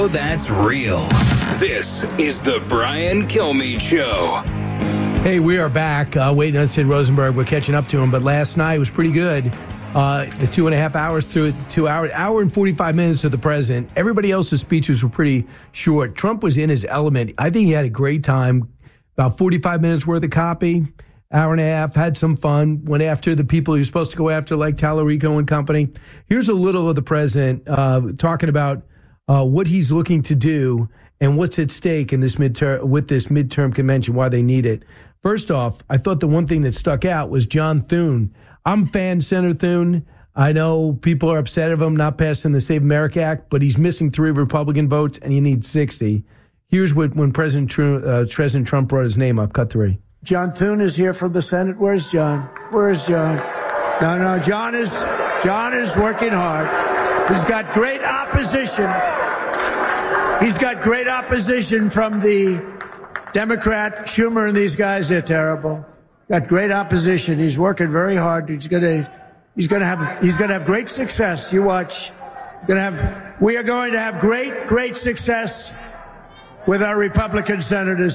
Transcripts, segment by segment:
That's real. This is the Brian Kilmeade Show. Hey, we are back. Waiting on Sid Rosenberg. We're catching up to him, but last night was pretty good. The 2.5 hours through 2 hours, hour and 45 minutes of the president. Everybody else's speeches were pretty short. Trump was in his element. I think he had a great time. About 45 minutes worth of copy, hour and a half, had some fun, went after the people you're supposed to go after, like Tallarico and company. Here's a little of the president talking about what he's looking to do and what's at stake in this midterm convention, why they need it. First off, I thought the one thing that stuck out was John Thune. I'm a fan of Senator Thune. I know people are upset of him not passing the Save America Act, but he's missing 3 Republican votes, and you need 60. Here's when President Trump brought his name up. Cut 3. John Thune is here from the Senate. Where's John? Where's John? No, John is working hard. He's got great opposition. He's got great opposition from the Democrat, Schumer, and these guys. They're terrible. Got great opposition. He's working very hard. He's gonna have great success. You watch. We are going to have great success with our Republican senators.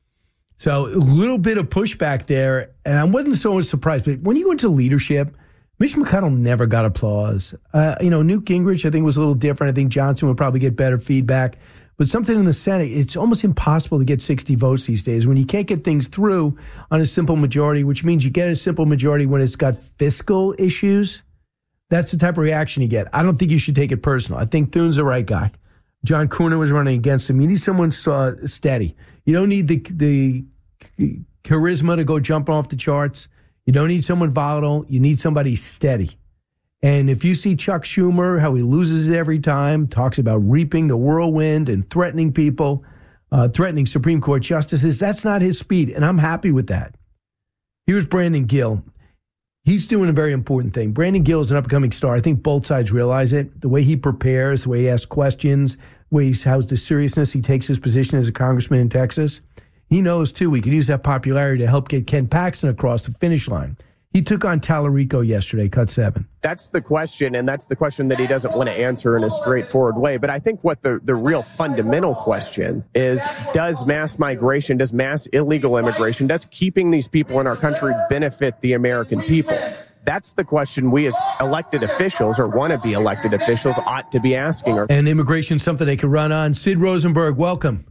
So a little bit of pushback there, and I wasn't so surprised. But when you go into leadership, Mitch McConnell never got applause. Newt Gingrich, I think, was a little different. I think Johnson would probably get better feedback. But something in the Senate, it's almost impossible to get 60 votes these days when you can't get things through on a simple majority, which means you get a simple majority when it's got fiscal issues. That's the type of reaction you get. I don't think you should take it personal. I think Thune's the right guy. John Cooner was running against him. You need someone steady. You don't need the charisma to go jumping off the charts. You don't need someone volatile. You need somebody steady. And if you see Chuck Schumer, how he loses it every time, talks about reaping the whirlwind and threatening people, threatening Supreme Court justices, that's not his speed, and I'm happy with that. Here's Brandon Gill. He's doing a very important thing. Brandon Gill is an upcoming star. I think both sides realize it. The way he prepares, the way he asks questions, the way how's the seriousness he takes his position as a congressman in Texas. He knows, too, we could use that popularity to help get Ken Paxton across the finish line. He took on Tallarico yesterday, cut 7. That's the question, and that's the question that he doesn't want to answer in a straightforward way. But I think what the real fundamental question is, does mass migration, does mass illegal immigration, does keeping these people in our country benefit the American people? That's the question we as elected officials, or wanna-be elected officials, ought to be asking. And immigration is something they can run on. Sid Rosenberg, welcome.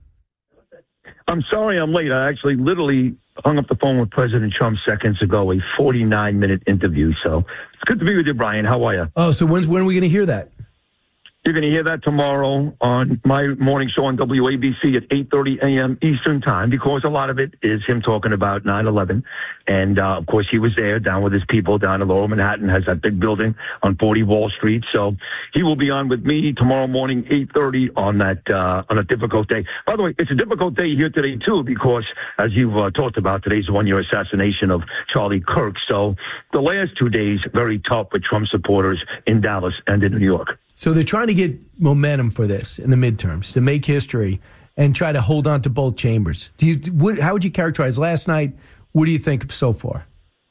I'm sorry I'm late. I actually literally hung up the phone with President Trump seconds ago, a 49-minute interview. So it's good to be with you, Brian. How are you? Oh, so when are we going to hear that? You're going to hear that tomorrow on my morning show on WABC at 8:30 a.m. Eastern time, because a lot of it is him talking about 9/11. And, of course, he was there down with his people down in Lower Manhattan, has that big building on 40 Wall Street. So he will be on with me tomorrow morning, 8:30 on a difficult day. By the way, it's a difficult day here today, too, because, as you've talked about, today's the one-year assassination of Charlie Kirk. So the last 2 days, very tough for Trump supporters in Dallas and in New York. So they're trying to get momentum for this in the midterms to make history and try to hold on to both chambers. How would you characterize last night? What do you think so far?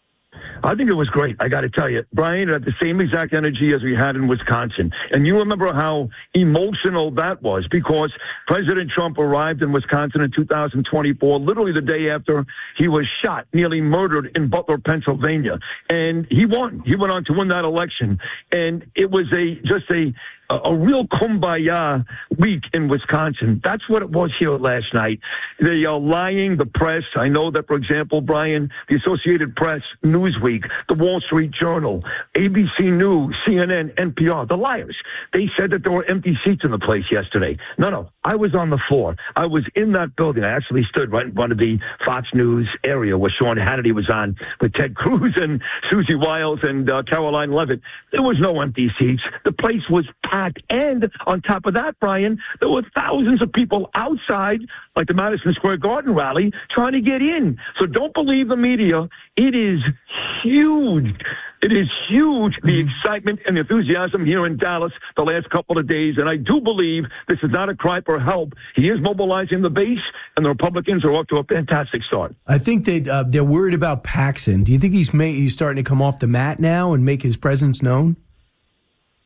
I think it was great. I got to tell you, Brian, had the same exact energy as we had in Wisconsin. And you remember how emotional that was, because President Trump arrived in Wisconsin in 2024, literally the day after he was shot, nearly murdered in Butler, Pennsylvania. And he won. He went on to win that election. And it was just a real kumbaya week in Wisconsin. That's what it was here last night. They are lying, the press. I know that, for example, Brian, the Associated Press, Newsweek, the Wall Street Journal, ABC News, CNN, NPR, the liars. They said that there were empty seats in the place yesterday. No. I was on the floor. I was in that building. I actually stood right in front of the Fox News area where Sean Hannity was on with Ted Cruz and Susie Wiles and Caroline Levitt. There was no empty seats. The place was packed. And on top of that, Brian, there were thousands of people outside, like the Madison Square Garden rally, trying to get in. So don't believe the media. It is huge. It is huge, the excitement and the enthusiasm here in Dallas the last couple of days. And I do believe this is not a cry for help. He is mobilizing the base, and the Republicans are off to a fantastic start. I think they're worried about Paxton. Do you think he's starting to come off the mat now and make his presence known?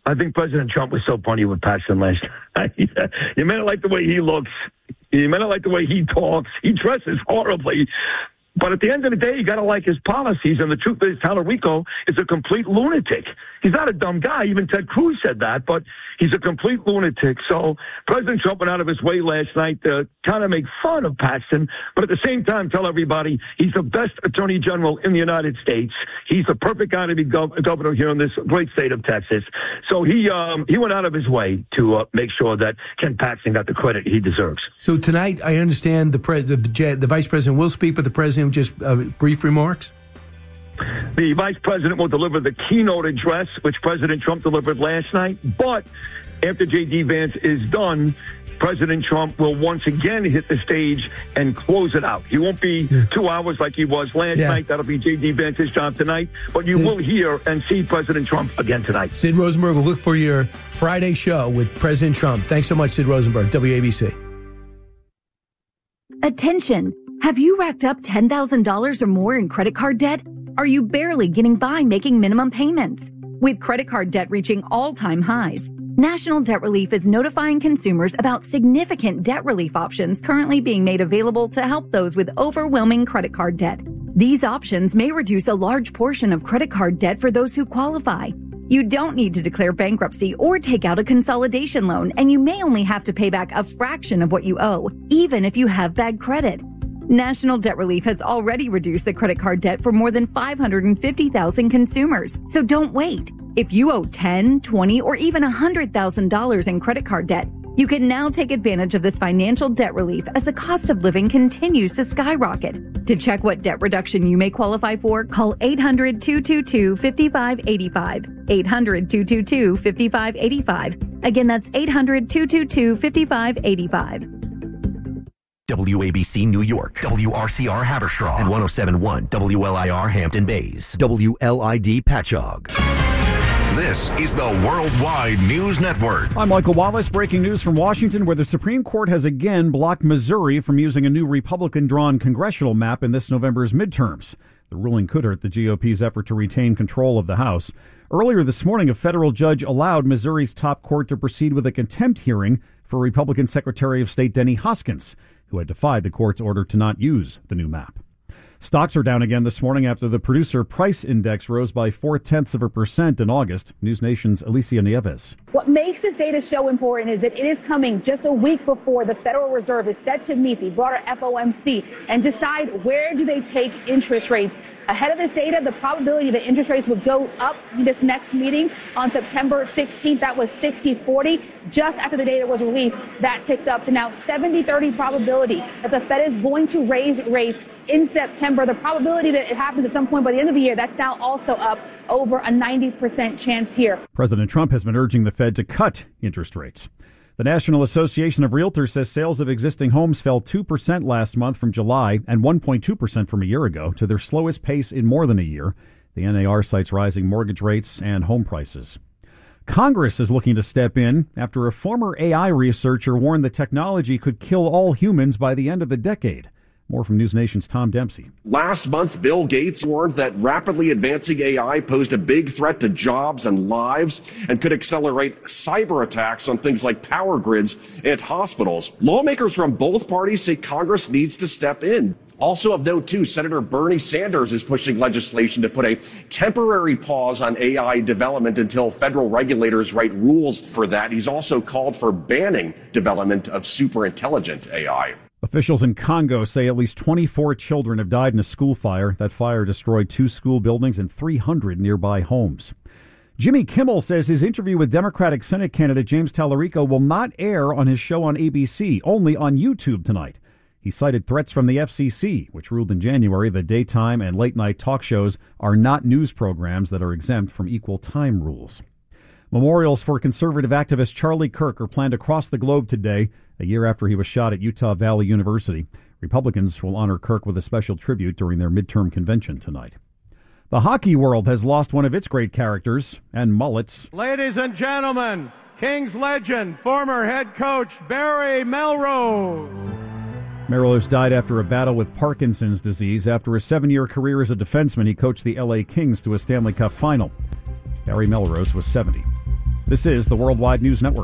I think President Trump was so funny with Paxton last night. You may not like the way he looks. You may not like the way he talks. He dresses horribly. But at the end of the day, you got to like his policies. And the truth is, Tallarico is a complete lunatic. He's not a dumb guy. Even Ted Cruz said that, but he's a complete lunatic. So President Trump went out of his way last night to kind of make fun of Paxton, but at the same time tell everybody he's the best attorney general in the United States. He's the perfect guy to be governor here in this great state of Texas. So he went out of his way to make sure that Ken Paxton got the credit he deserves. So tonight, I understand the vice president will speak, but the president just brief remarks. The vice president will deliver the keynote address, which President Trump delivered last night. But after J.D. Vance is done, President Trump will once again hit the stage and close it out. He won't be 2 hours like he was last night. That'll be J.D. Vance's job tonight. But you will hear and see President Trump again tonight. Sid Rosenberg will look for your Friday show with President Trump. Thanks so much, Sid Rosenberg, WABC. Attention! Have you racked up $10,000 or more in credit card debt? Are you barely getting by making minimum payments? With credit card debt reaching all-time highs, National Debt Relief is notifying consumers about significant debt relief options currently being made available to help those with overwhelming credit card debt. These options may reduce a large portion of credit card debt for those who qualify. You don't need to declare bankruptcy or take out a consolidation loan, and you may only have to pay back a fraction of what you owe, even if you have bad credit. National Debt Relief has already reduced the credit card debt for more than 550,000 consumers. So don't wait. If you owe $10,000, $20,000, or even $100,000 in credit card debt, you can now take advantage of this financial debt relief as the cost of living continues to skyrocket. To check what debt reduction you may qualify for, call 800-222-5585. 800-222-5585. Again, that's 800-222-5585. WABC New York, WRCR Haverstraw, and 107.1 WLIR Hampton Bays, WLID Patchogue. This is the Worldwide News Network. I'm Michael Wallace. Breaking news from Washington, where the Supreme Court has again blocked Missouri from using a new Republican-drawn congressional map in this November's midterms. The ruling could hurt the GOP's effort to retain control of the House. Earlier this morning, a federal judge allowed Missouri's top court to proceed with a contempt hearing for Republican Secretary of State Denny Hoskins, who had defied the court's order to not use the new map. Stocks are down again this morning after the producer price index rose by 0.4% in August. News Nation's Alicia Nieves. What makes this data so important is that it is coming just a week before the Federal Reserve is set to meet the broader FOMC and decide where do they take interest rates. Ahead of this data, the probability that interest rates would go up in this next meeting on September 16th, that was 60-40. Just after the data was released, that ticked up to now 70-30 probability that the Fed is going to raise rates in September. The probability that it happens at some point by the end of the year, that's now also up over a 90% chance here. President Trump has been urging the Fed to cut interest rates. The National Association of Realtors says sales of existing homes fell 2% last month from July and 1.2% from a year ago to their slowest pace in more than a year. The NAR cites rising mortgage rates and home prices. Congress is looking to step in after a former AI researcher warned the technology could kill all humans by the end of the decade. More from News Nation's Tom Dempsey. Last month, Bill Gates warned that rapidly advancing AI posed a big threat to jobs and lives and could accelerate cyber attacks on things like power grids and hospitals. Lawmakers from both parties say Congress needs to step in. Also of note, too, Senator Bernie Sanders is pushing legislation to put a temporary pause on AI development until federal regulators write rules for that. He's also called for banning development of superintelligent AI. Officials in Congo say at least 24 children have died in a school fire. That fire destroyed 2 school buildings and 300 nearby homes. Jimmy Kimmel says his interview with Democratic Senate candidate James Tallarico will not air on his show on ABC, only on YouTube tonight. He cited threats from the FCC, which ruled in January that daytime and late-night talk shows are not news programs that are exempt from equal time rules. Memorials for conservative activist Charlie Kirk are planned across the globe today, a year after he was shot at Utah Valley University. Republicans will honor Kirk with a special tribute during their midterm convention tonight. The hockey world has lost one of its great characters and mullets. Ladies and gentlemen, Kings legend, former head coach Barry Melrose. Melrose died after a battle with Parkinson's disease. After a 7-year career as a defenseman, he coached the LA Kings to a Stanley Cup final. Barry Melrose was 70. This is the Worldwide News Network.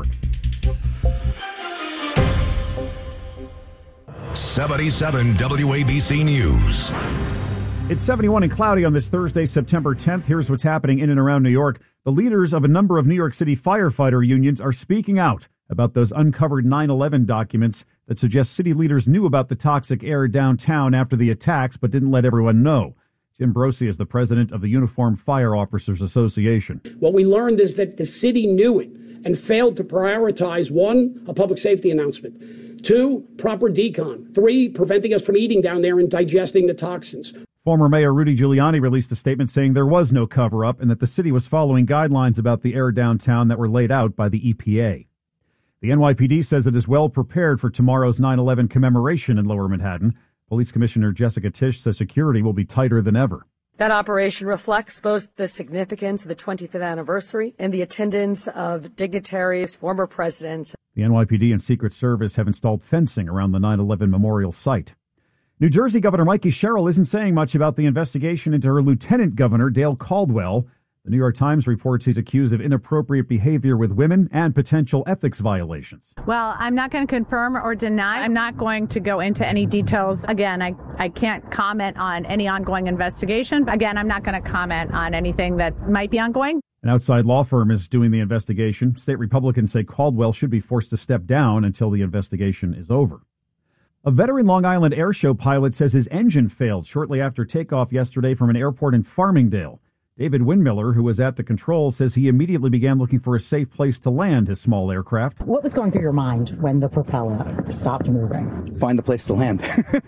77 WABC News. It's 71 and cloudy on this Thursday, September 10th. Here's what's happening in and around New York. The leaders of a number of New York City firefighter unions are speaking out about those uncovered 9/11 documents that suggest city leaders knew about the toxic air downtown after the attacks but didn't let everyone know. Jim Brosi is the president of the Uniformed Fire Officers Association. What we learned is that the city knew it and failed to prioritize, 1, a public safety announcement, 2, proper decon, 3, preventing us from eating down there and digesting the toxins. Former Mayor Rudy Giuliani released a statement saying there was no cover-up and that the city was following guidelines about the air downtown that were laid out by the EPA. The NYPD says it is well prepared for tomorrow's 9/11 commemoration in Lower Manhattan. Police Commissioner Jessica Tisch says security will be tighter than ever. That operation reflects both the significance of the 25th anniversary and the attendance of dignitaries, former presidents. The NYPD and Secret Service have installed fencing around the 9/11 memorial site. New Jersey Governor Mikey Sherrill isn't saying much about the investigation into her Lieutenant Governor, Dale Caldwell. The New York Times reports he's accused of inappropriate behavior with women and potential ethics violations. Well, I'm not going to confirm or deny. I'm not going to go into any details. Again, I can't comment on any ongoing investigation. Again, I'm not going to comment on anything that might be ongoing. An outside law firm is doing the investigation. State Republicans say Caldwell should be forced to step down until the investigation is over. A veteran Long Island airshow pilot says his engine failed shortly after takeoff yesterday from an airport in Farmingdale. David Windmiller, who was at the controls, says he immediately began looking for a safe place to land his small aircraft. What was going through your mind when the propeller stopped moving? Find a place to land.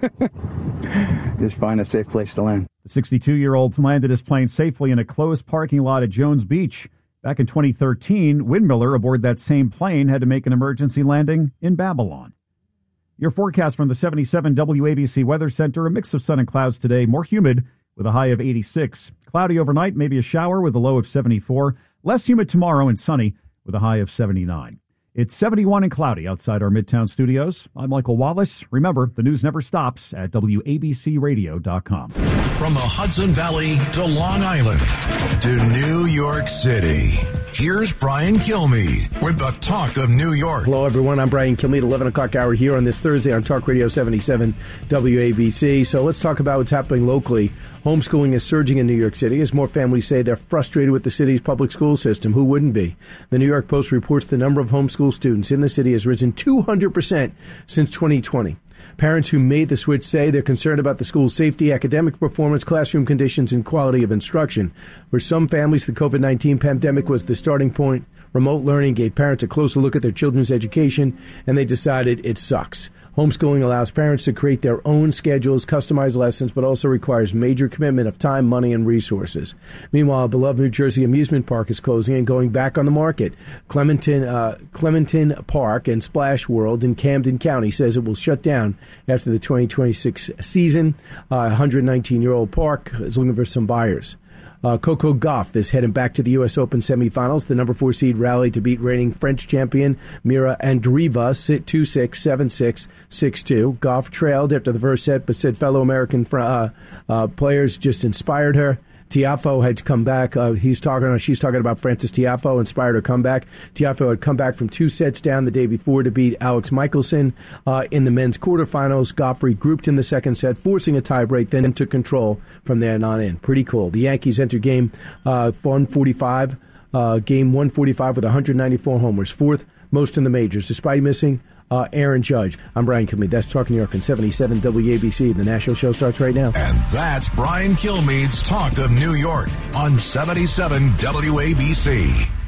Just find a safe place to land. The 62-year-old landed his plane safely in a closed parking lot at Jones Beach. Back in 2013, Windmiller, aboard that same plane, had to make an emergency landing in Babylon. Your forecast from the 77 WABC Weather Center, a mix of sun and clouds today, more humid with a high of 86. Cloudy overnight, maybe a shower with a low of 74. Less humid tomorrow and sunny with a high of 79. It's 71 and cloudy outside our Midtown studios. I'm Michael Wallace. Remember, the news never stops at WABCRadio.com. From the Hudson Valley to Long Island to New York City, here's Brian Kilmeade with the Talk of New York. Hello, everyone. I'm Brian Kilmeade, 11 o'clock hour here on this Thursday on Talk Radio 77 WABC. So let's talk about what's happening locally. Homeschooling is surging in New York City as more families say they're frustrated with the city's public school system. Who wouldn't be? The New York Post reports the number of homeschool students in the city has risen 200% since 2020. Parents who made the switch say they're concerned about the school's safety, academic performance, classroom conditions, and quality of instruction. For some families, the COVID-19 pandemic was the starting point. Remote learning gave parents a closer look at their children's education, and they decided it sucks. Homeschooling allows parents to create their own schedules, customize lessons, but also requires major commitment of time, money, and resources. Meanwhile, a beloved New Jersey amusement park is closing and going back on the market. Clementon Park and Splash World in Camden County says it will shut down after the 2026 season. 119-year-old park is looking for some buyers. Coco Gauff is heading back to the U.S. Open semifinals. The number 4 seed rallied to beat reigning French champion Mira Andreeva 2-6, 7-6, 6-2. Gauff trailed after the first set, but said fellow American players just inspired her. Tiafoe had come back. She's talking about Frances Tiafoe inspired her comeback. Tiafoe had come back from 2 sets down the day before to beat Alex Michelson in the men's quarterfinals. Gauff regrouped in the second set, forcing a tiebreak, then took control from there on in. Pretty cool. The Yankees entered game 145 with 194 homers, fourth most in the majors, despite missing Aaron Judge. I'm Brian Kilmeade. That's Talk New York on 77 WABC. The national show starts right now. And that's Brian Kilmeade's Talk of New York on 77 WABC.